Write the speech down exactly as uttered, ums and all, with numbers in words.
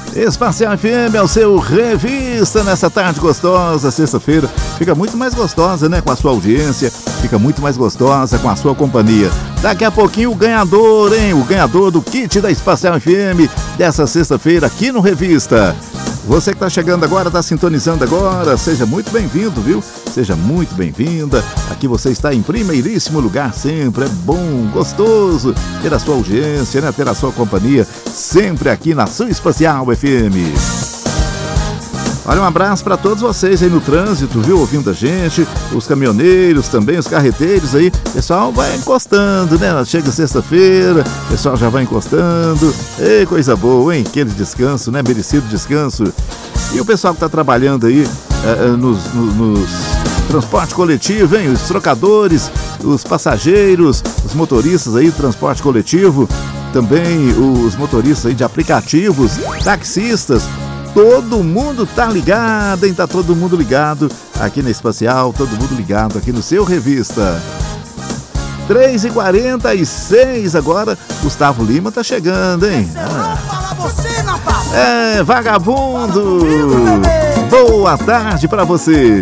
Espacial F M é o seu Revista nessa tarde gostosa, sexta-feira. Fica muito mais gostosa, né, com a sua audiência, fica muito mais gostosa com a sua companhia. Daqui a pouquinho o ganhador, hein, o ganhador do kit da Espacial F M dessa sexta-feira aqui no Revista. Você que está chegando agora, está sintonizando agora, seja muito bem-vindo, viu? Seja muito bem-vinda. Aqui você está em primeiríssimo lugar sempre. É bom, gostoso ter a sua audiência, né? Ter a sua companhia sempre aqui na sua Espacial F M. Olha, um abraço para todos vocês aí no trânsito, viu? Ouvindo a gente, os caminhoneiros também, os carreteiros aí. O pessoal vai encostando, né? Chega sexta-feira, o pessoal já vai encostando. Ei, coisa boa, hein? Aquele descanso, né? Merecido descanso. E o pessoal que tá trabalhando aí é, nos, nos, nos transporte coletivo, hein? Os trocadores, os passageiros, os motoristas aí do transporte coletivo, também os motoristas aí de aplicativos, taxistas. Todo mundo tá ligado, hein? Tá todo mundo ligado aqui na Espacial, todo mundo ligado aqui no seu Revista. três e quarenta e seis agora, Gustavo Lima tá chegando, hein? Ah. É, vagabundo! Boa tarde pra você!